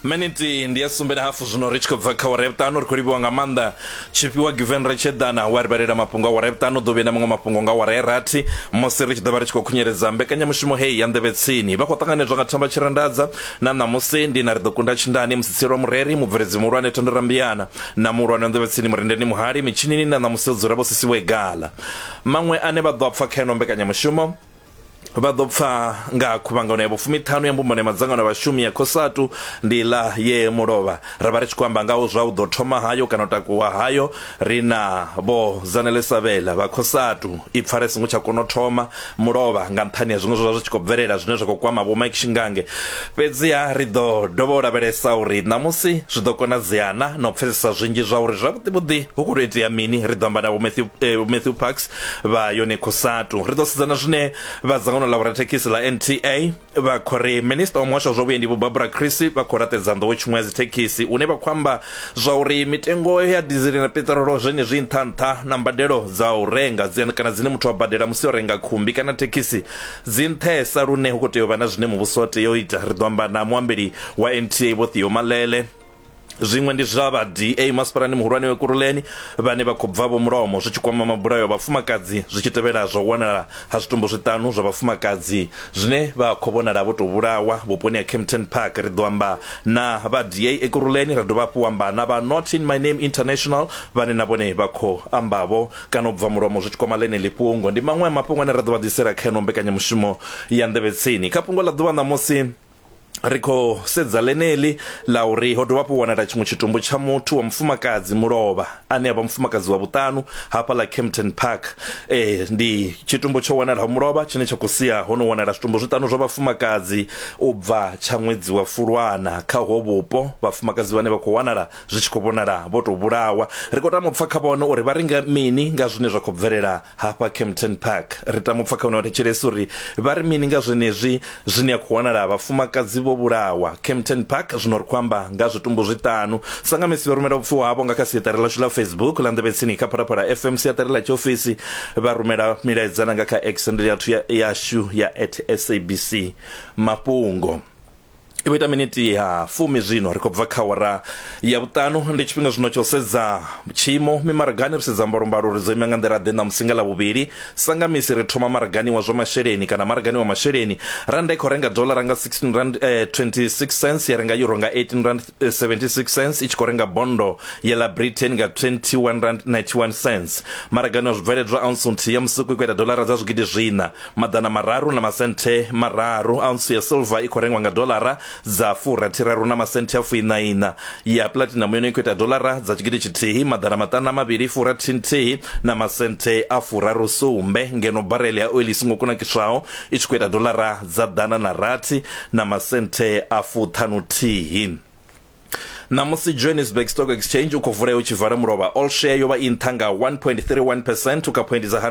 Minute ndi ya sumbena hafu zwino ri tshi khou bva kha wa reptano ri khou livhiwa nga maanḓa tshifhiwa given ri tshe dana wa ri vhalela mafhungo a wa reptano ḓo vhuya na maṅwe mafhungo nga wa rathi musi ri tshi ḓo vha ri tshi khou khunyeledza mbekanyamushumo hei ya nḓevhe tsini vha khou ṱanganedzwa nga thamba tshirandadza na ṋamusi ndi na ri ḓo kunda tshindani musitsiro wa mureri mubveledzi muhulwane Thondora Mbiyana na muhulwane wa nḓevhe tsini murendeni muhali mitshinini na ṋamusi dzula vho sisiwe gala maṅwe ane vha ḓo pfa kha ino mbekanyamushumo vha ḓo pfa nga khuvhangano ya vhufumi-ṱhanu ya mbumbano ya madzangano a vhashumi ya COSATU ndi ḽa ye mulovha ri vha ri tshi khou amba ngaho zwa u ḓo thoma hayo kana u takuwa hayo ri na vho Zanelesavela vha COSATU i pfare singo tsha kona u thoma mulovha nga nṱhani ya zwiṅwe zwa zwi tshi khou bvelela zwine zwa khou kwama vho Mike Shingange fhedziha ri ḓo dovha u lavhelesa uri ṋamusi zwi ḓo konadzeana na u pfesesa zwinzhi zwa uri zwavhuḓivhuḓi hu khou tou itea mini ri ḓo amba na vho Matthew Parks vha yone COSATU ri ḓo sedzana zwine vha dzangano la vhorathekhisi la NTA vha khou ri minista wa muhasho wa zwa vhuendi vho Barbara Chris vha khou laṱedza nḓowetshumo ya dzithekhisi une vha khou amba zwa uri mitengo ya dizili na petrolo zwenezwi nṱha na mbadelo dza u renga kana dzine muthu a badela musi o renga khumbi kana thekhisi dzi nṱhesa lune hu khou tea u vha na zwine muvhuso wa tea u ita ri ḓo amba na muambeli wa NTA vho Theo Malele zwiṅwe ndi zwa vha DA masipalani muhulwane wa Kuruleni vhane vha khou bva vho mulomo zwi tshi kwama mabulayo a vhafumakadzi zwi tshi tevhela zwa u wanala ha zwitumbu zwiṱanu zwa vhafumakadzi zwine vha khou vhonala vho tou vhulawa vhuponi ha Kempton Park ri ḓo amba na vha DA Kuruleni ra dovha hafhu amba na vha Not In My Name International vhane na vhone vha khou ambavho kana u bva mulomo zwi tshi kwama ḽeneḽi fhungo ndi maṅwe a mafhungo ane ra ḓo vha ḓisela kha ino mbekanyamushumo ya nḓevhe tsini kha fhungo ḽa ḓuvha ṋamusi ri khou sedza ḽeneḽi ḽa uri ho dovha hafhu wanala tshiṅwe tshitumbu tsha muthu wa mufumakadzi mulovha ane avha mufumakadzi wa vhuṱanu hafha ḽa Kempton Park ndi tshitumbu tsho wanala ha mulovha tshine tsha khou sia ho no wanala zwitumbu zwiṱanu zwa vhafumakadzi u bva tsha ṅwedzi wa Fulwana kha ho vhupo vhafumakadzi vhane vha khou wanala zwi tshi khou vhonala vho tou vhulawa ri khou tama u pfa kha vhone uri vha ringa mini nga zwine zwa khou bvelela hafha Kempton Park ri tama u pfa kha vhone uri thetshelesa uri vha ri mini nga zwenezwi zwine a khou wanala vhafumakadzi vho vhulawa Kempton Park zwino ri khou amba nga zwitumbu zwiṱanu sangamisi vha rumela vhupfiwa havho nga kha siaṱari ḽashu ḽa Facebook ḽa nḓevhe tsini kha Phalaphala FM siaṱari ḽa tshiofisi vha rumela milaedza nga kha X yashu ya @SABC mafhungo ibo ita miniti ya fumi zwino ri khou bva kha wara ya vhuṱanu ndi tshifhinga zwino tsho sedza tshimo mimaragani ri sedza mbalombalo ri dzo ima nga nḓila ḓe na musinga ḽa vhuvhili sangamisi ri thoma maragani wa zwa masheleni kana maragani wa masheleni randa i khou renga dolara nga 16 rand 26 cents ya renga euro nga 18 rand 76 cents i tshi khou renga bondo ya la Britain nga 21 rand 91 cents maragani wa zwibveledzwa ounce nthihi ya musuku i khou ita dolara dza zwigidi zwina maḓana mararu na masenthe mararu ounce ya silver i khou rengwa nga dolara dza 43 na masenthe a 49 ya platinum yone i khou ita dolara dza tshigidi tshithihi maḓana maṱanu na mavhili 43 na masenthe a 37 ngeno barrel ya oil i songo kunakiswaho i tshi khou ita dolara dza ḓana na rathi na masenthe a 50 ṋamusi Johannesburg Stock Exchange u khou vulea u tshi vala mulovha all share yo vha i nṱha nga 1.31% u kha point dza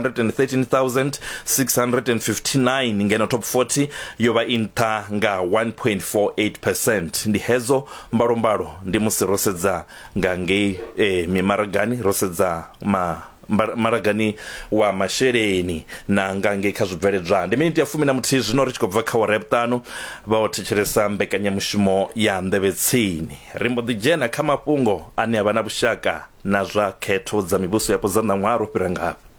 113,659 ngeno top 40 yo vha i nṱha nga 1.48% ndi hezo mbalombalo ndi musi ro sedza nga ngei mimaragani ro sedza maragani wa masheleni na ngange kha zwibveledzwa ndi miniti ya 11 zwino ri tshi khou bva kha wara vhuṱanu vha o thetshelesa mbekanyamushumo ya nḓevhe tsini ri mbo ḓi dzhena kha mafhungo ane a vha na vhushaka na zwa khetho dza mivhuso yapo za ṋaṅwaha ro fhira ngafha